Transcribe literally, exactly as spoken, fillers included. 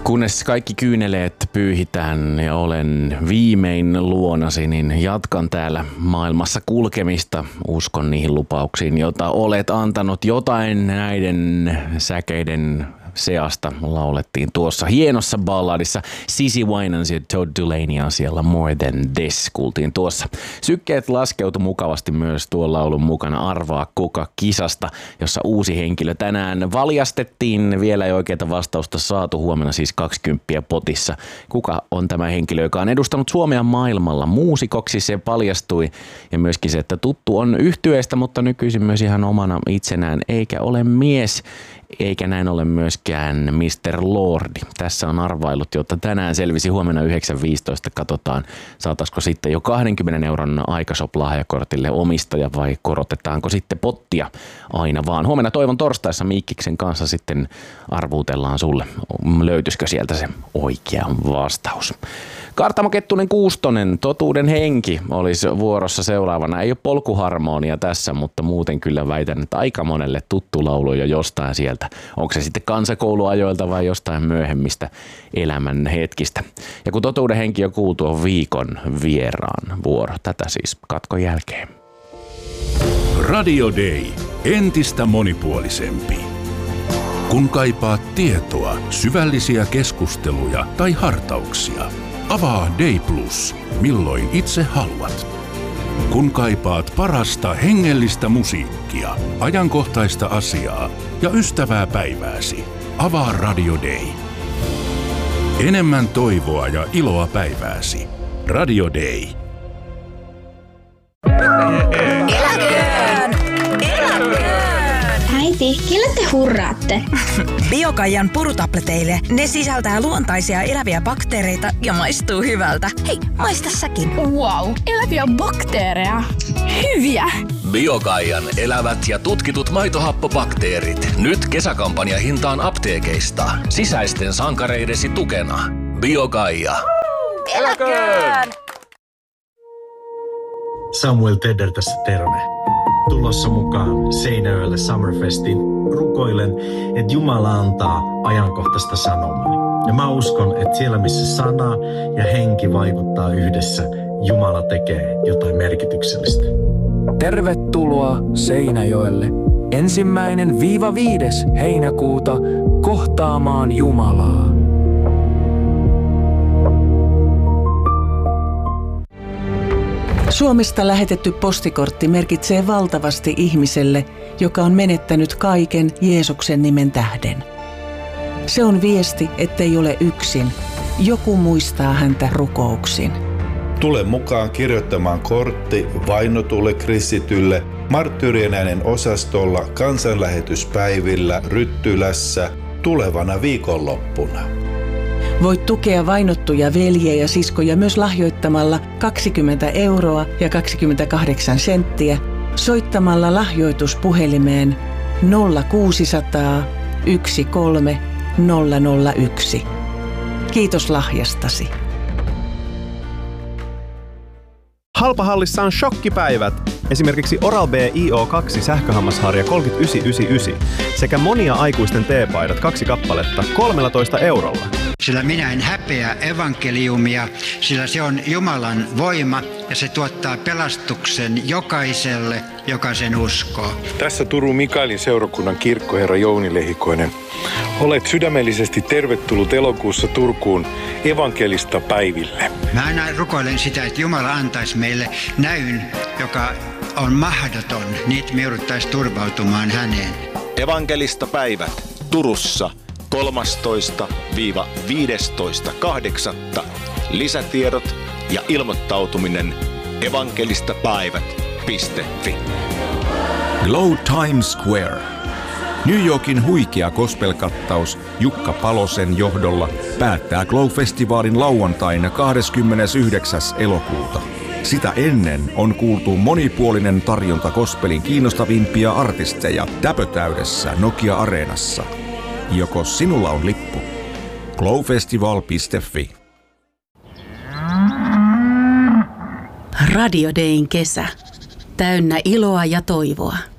Kunnes kaikki kyyneleet pyyhitään ja olen viimein luonasi, niin jatkan täällä maailmassa kulkemista. Uskon niihin lupauksiin, joita olet antanut. Jotain näiden säkeiden seasta laulettiin tuossa hienossa balladissa. Cissy Winans ja Todd Dulaney asialla More Than This kuultiin tuossa. Sykkeet laskeutui mukavasti myös tuon laulun mukana Arvaa kuka -kisasta, jossa uusi henkilö tänään valjastettiin. Vielä ei oikeita vastausta saatu, huomenna siis kaksikymmentä potissa. Kuka on tämä henkilö, joka on edustanut Suomea maailmalla muusikoksi? Se paljastui, ja myöskin se, että tuttu on yhtyeestä, mutta nykyisin myös ihan omana itsenään, eikä ole mies. Eikä näin ole myöskään mister Lordi. Tässä on arvailut, jotta tänään selvisi. Huomenna yhdeksän viisitoista katsotaan, saataisiko sitten jo kaksikymmentä euron Aikashop-lahjakortille omistaja vai korotetaanko sitten pottia aina vaan. Huomenna Toivon torstaissa Miikkiksen kanssa sitten arvuutellaan sulle, löytyisikö sieltä se oikea vastaus. Kaartamo Kettunen Kuustonen, Totuuden henki olisi vuorossa seuraavana. Ei ole polkuharmonia tässä, mutta muuten kyllä väitän, että aika monelle tuttu laulu jo jostain sieltä. Onko se sitten kansakouluajoilta vai jostain myöhemmistä elämän hetkistä. Ja kun Totuuden henki on kuultu, on viikon vieraan vuoro. Tätä siis katkon jälkeen. Radio Day. Entistä monipuolisempi. Kun kaipaat tietoa, syvällisiä keskusteluja tai hartauksia, avaa Day Plus, milloin itse haluat. Kun kaipaat parasta hengellistä musiikkia, ajankohtaista asiaa ja ystävää päivääsi, avaa Radio Day. Enemmän toivoa ja iloa päivääsi. Radio Day. Eläköön! Eläköön! Äiti, kelle te hurraatte? Biokaijan purutableteille. Ne sisältää luontaisia eläviä bakteereita ja maistuu hyvältä. Hei, maista säkin. Wow, eläviä bakteereja. Hyviä! Biokaijan elävät ja tutkitut maitohappobakteerit. Nyt kesäkampanja hintaan apteekeista. Sisäisten sankareidesi tukena. Biokaija. Eläköön! Samuel Tedder tässä terve. Tulossa mukaan Seinäjoelle Summerfestiin rukoilen, että Jumala antaa ajankohtaista sanomaa. Ja mä uskon, että siellä missä sana ja henki vaikuttaa yhdessä, Jumala tekee jotain merkityksellistä. Tervetuloa Seinäjoelle ensimmäinen viiva viides heinäkuuta kohtaamaan Jumalaa. Suomesta lähetetty postikortti merkitsee valtavasti ihmiselle, joka on menettänyt kaiken Jeesuksen nimen tähden. Se on viesti, ettei ole yksin. Joku muistaa häntä rukouksin. Tule mukaan kirjoittamaan kortti vainotulle kristitylle Marttyyrien äänen osastolla kansanlähetyspäivillä Ryttylässä tulevana viikonloppuna. Voit tukea vainottuja veljiä ja siskoja myös lahjoittamalla kaksikymmentä euroa ja kaksikymmentäkahdeksan senttiä soittamalla lahjoituspuhelimeen nolla kuusisataa yksi kolme nolla nolla yksi. Kiitos lahjastasi. Halpahallissa on shokkipäivät. Esimerkiksi Oral-B I O kaksi sähköhammasharja kolmekymmentäyhdeksän sekä monia aikuisten teepaidat kaksi kappaletta kolmetoista eurolla. Sillä minä en häpeä evankeliumia, sillä se on Jumalan voima ja se tuottaa pelastuksen jokaiselle, joka sen uskoo. Tässä Turun Mikaelin seurakunnan kirkkoherra Jouni Lehikoinen. Olet sydämellisesti tervetullut elokuussa Turkuun evankelista päiville. Mä aina rukoilen sitä, että Jumala antaisi meille näyn, joka on mahdoton, niin me jouduttaisiin turvautumaan häneen. Evankelista päivät Turussa kolmastoista viidestoista kahdeksatta Lisätiedot ja ilmoittautuminen evankelistapäivät piste fi. Glow Times Square. New Yorkin huikea gospel-kattaus Jukka Palosen johdolla päättää Glow-festivaalin lauantaina kahdeskymmenesyhdeksäs elokuuta. Sitä ennen on kuultu monipuolinen tarjonta gospelin kiinnostavimpia artisteja Täpötäydessä Nokia-areenassa. Joko sinulla on lippu? glowfestival piste fi. Radio Dayn kesä. Täynnä iloa ja toivoa.